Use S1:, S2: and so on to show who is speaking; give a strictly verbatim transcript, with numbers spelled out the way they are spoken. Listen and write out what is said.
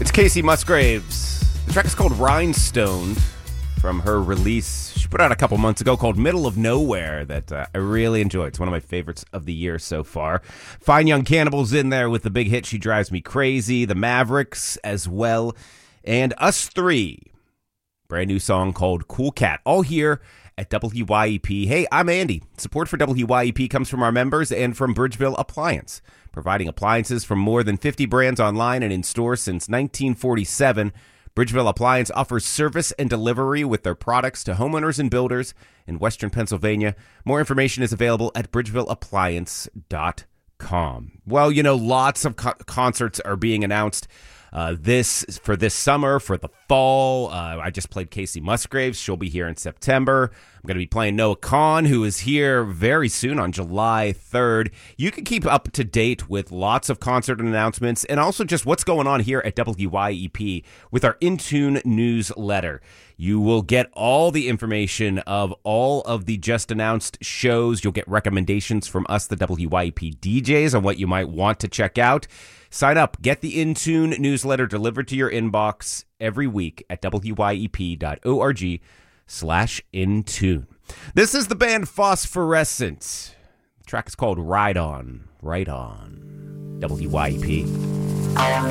S1: It's Casey Musgraves. The track is called Rhinestone from her release she put out a couple months ago called Middle of Nowhere that uh, I really enjoyed. It's one of my favorites of the year so far. Fine Young Cannibals in there with the big hit She Drives Me Crazy, the Mavericks as well, and Us Three. Brand new song called Cool Cat. All here at W Y E P. Hey, I'm Andy. Support for W Y E P comes from our members and from Bridgeville Appliance, providing appliances from more than fifty brands online and in store since nineteen forty-seven. Bridgeville Appliance offers service and delivery with their products to homeowners and builders in Western Pennsylvania. More information is available at bridgeville appliance dot com. Well, you know, lots of co- concerts are being announced uh, this for this summer, for the fall. Uh, I just played Casey Musgraves. She'll be here in September. I'm going to be playing Noah Kahan, who is here very soon on July third. You can keep up to date with lots of concert announcements and also just what's going on here at W Y E P with our In Tune newsletter. You will get all the information of all of the just announced shows. You'll get recommendations from us, the W Y E P D Js, on what you might want to check out. Sign up. Get the In Tune newsletter delivered to your inbox every week at W Y E P dot org slash in tune. This is the band Phosphorescent. The track is called Ride On, Right On. W Y E P.